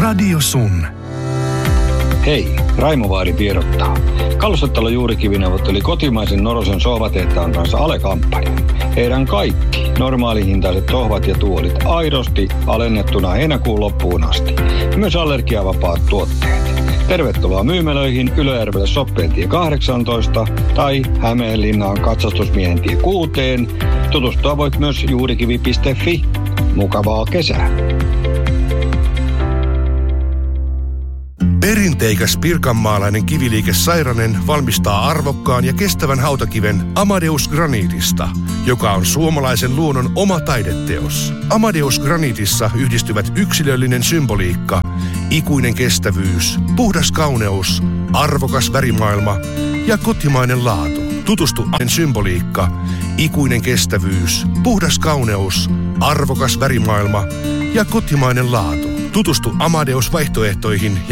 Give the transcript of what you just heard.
Radio Sun. Hei, Raimo Vaari tiedottaa. Kalustetalo Juurikivi neuvotteli kotimaisen Norosen sohvatehtaan kanssa alekampanjan. Heidän kaikki normaalihintaiset sohvat ja tuolit aidosti alennettuna heinäkuun loppuun asti. Myös allergiavapaat tuotteet. Tervetuloa myymälöihin Ylöjärvelle Soppeentie 18 tai Hämeenlinnaan Katsastusmiehen tie 6. Tutustua voit myös juurikivi.fi. Mukavaa kesää! Perinteikäs pirkanmaalainen kiviliike Sairanen valmistaa arvokkaan ja kestävän hautakiven Amadeus Granitista, joka on suomalaisen luonnon oma taideteos. Amadeus Granitissa yhdistyvät yksilöllinen symboliikka, ikuinen kestävyys, puhdas kauneus, arvokas värimaailma ja kotimainen laatu. Tutustu symboliikka, ikuinen kestävyys, puhdas kauneus, arvokas värimaailma ja kotimainen laatu. Tutustu Amadeus vaihtoehtoihin ja